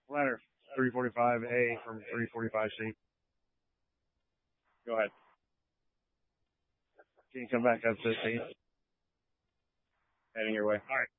Ladder 345A from 345C. Go ahead. Can you come back up to the scene? Heading your way. All right.